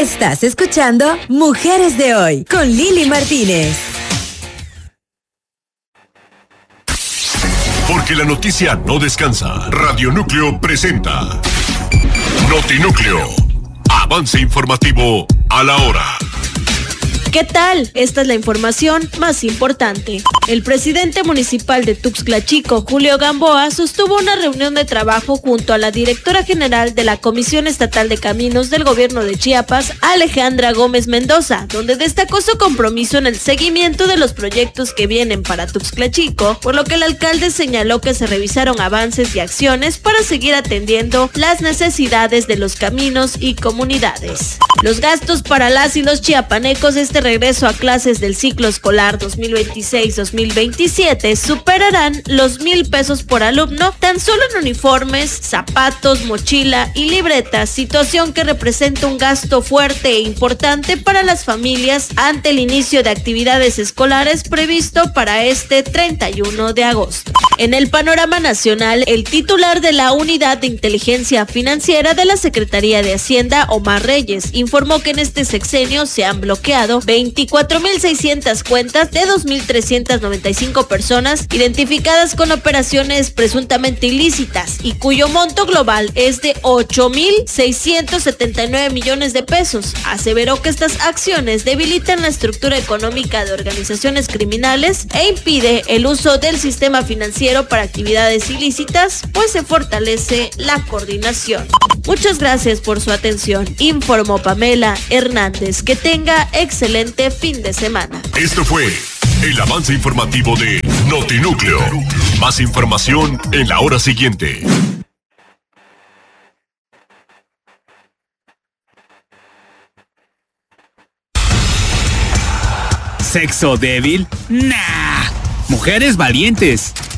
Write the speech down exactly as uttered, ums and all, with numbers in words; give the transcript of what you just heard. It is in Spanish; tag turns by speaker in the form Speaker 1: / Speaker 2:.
Speaker 1: Estás escuchando Mujeres de Hoy con Lili Martínez.
Speaker 2: Porque la noticia no descansa. Radio Núcleo presenta Notinúcleo. Avance informativo a la hora.
Speaker 3: ¿Qué tal? Esta es la información más importante. El presidente municipal de Tuxtla Chico, Julio Gamboa, sostuvo una reunión de trabajo junto a la directora general de la Comisión Estatal de Caminos del Gobierno de Chiapas, Alejandra Gómez Mendoza, donde destacó su compromiso en el seguimiento de los proyectos que vienen para Tuxtla Chico, por lo que el alcalde señaló que se revisaron avances y acciones para seguir atendiendo las necesidades de los caminos y comunidades. Los gastos para las y los chiapanecos este regreso a clases del ciclo escolar dos mil veintiséis dos mil veintisiete superarán los mil pesos por alumno tan solo en uniformes, zapatos, mochila y libretas, situación que representa un gasto fuerte e importante para las familias ante el inicio de actividades escolares previsto para este treinta y uno de agosto. En el panorama nacional, el titular de la Unidad de Inteligencia Financiera de la Secretaría de Hacienda, Omar Reyes, informó que en este sexenio se han bloqueado veinticuatro mil seiscientas cuentas de dos mil trescientas noventa y cinco personas identificadas con operaciones presuntamente ilícitas y cuyo monto global es de ocho mil seiscientos setenta y nueve millones de pesos. Aseveró que estas acciones debilitan la estructura económica de organizaciones criminales e impide el uso del sistema financiero para actividades ilícitas, pues se fortalece la coordinación. Muchas gracias por su atención, informó Pamela Hernández. Que tenga excelente fin de semana.
Speaker 2: Esto fue el avance informativo de Notinúcleo. Más información en la hora siguiente.
Speaker 4: ¿Sexo débil? ¡Nah! Mujeres valientes.